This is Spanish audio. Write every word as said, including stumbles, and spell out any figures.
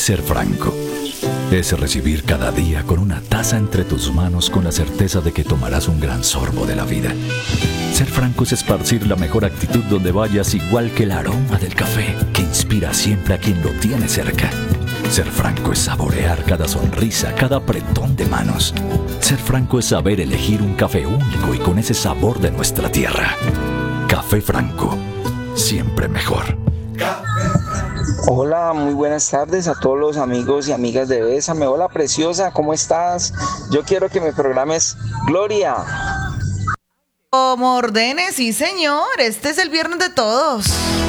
Ser franco es recibir cada día con una taza entre tus manos con la certeza de que tomarás un gran sorbo de la vida. Ser franco es esparcir la mejor actitud donde vayas, igual que el aroma del café que inspira siempre a quien lo tiene cerca. Ser franco es saborear cada sonrisa, cada apretón de manos. Ser franco es saber elegir un café único y con ese sabor de nuestra tierra. Café Franco, siempre mejor. Hola, muy buenas tardes a todos los amigos y amigas de Bésame. Hola, preciosa, ¿cómo estás? Yo quiero que me programes Gloria. Como ordene, sí señor, este es el viernes de todos.